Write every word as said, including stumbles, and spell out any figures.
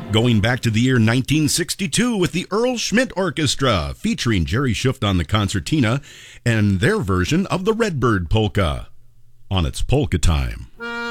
Going back to the year nineteen sixty-two with the Earl Schmidt Orchestra, featuring Jerry Schuft on the concertina and their version of the Redbird Polka on its Polka Time.